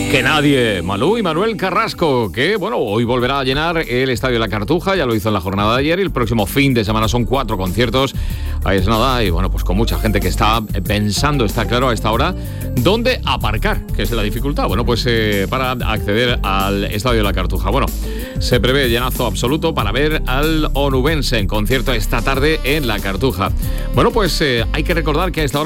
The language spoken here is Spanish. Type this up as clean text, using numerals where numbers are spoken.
Que nadie, Malú y Manuel Carrasco, que bueno, hoy volverá a llenar el Estadio de la Cartuja, ya lo hizo en la jornada de ayer, y el próximo fin de semana son 4 conciertos, ahí es nada, y bueno, pues con mucha gente que está pensando, está claro a esta hora, dónde aparcar, que es la dificultad, bueno, pues para acceder al Estadio de la Cartuja. Bueno, se prevé llenazo absoluto para ver al onubense en concierto esta tarde en la Cartuja. Bueno, pues hay que recordar que a esta hora